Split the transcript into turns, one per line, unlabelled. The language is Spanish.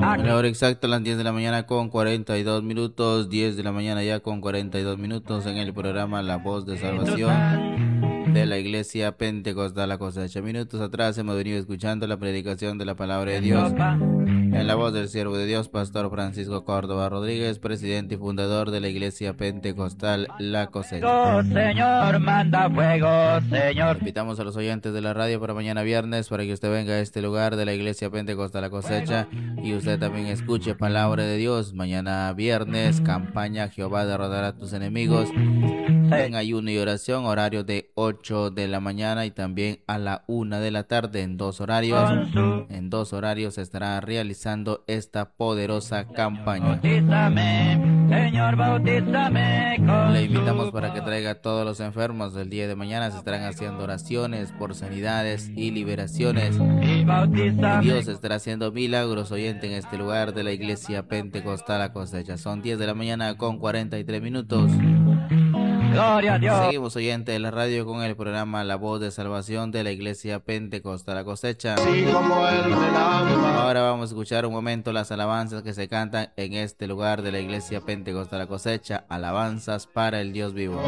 A la hora exacta, las 10 de la mañana con 42 minutos, 10 de la mañana ya con 42 minutos en el programa La Voz de Salvación de la Iglesia Pentecostal La Cosecha. Minutos atrás hemos venido escuchando la predicación de la palabra de Dios en la voz del siervo de Dios, Pastor Francisco Córdoba Rodríguez, presidente y fundador de la Iglesia Pentecostal La Cosecha.
Señor, manda fuego, Señor.
Invitamos a los oyentes de la radio para mañana viernes para que usted venga a este lugar de la Iglesia Pentecostal La Cosecha y usted también escuche palabra de Dios. Mañana viernes, campaña Jehová derrotará a tus enemigos en ayuno y oración, horario de 8 de la mañana y también a la 1 de la tarde en dos horarios. En dos horarios se estará realizando esta poderosa campaña.
Bautízame, Señor, bautízame.
Le invitamos para que traiga a todos los enfermos del día de mañana. Se estarán haciendo oraciones por sanidades y liberaciones.
Y bautízame.
Dios estará haciendo milagros, oyente, en este lugar de la Iglesia Pentecostal La Cosecha. Son 10 de la mañana con 43 minutos.
Gloria a Dios.
Seguimos, oyente de la radio, con el programa La Voz de Salvación de la Iglesia Pentecostal La Cosecha. Ahora vamos a escuchar un momento las alabanzas que se cantan en este lugar de la Iglesia Pentecostal La Cosecha. Alabanzas para el Dios vivo.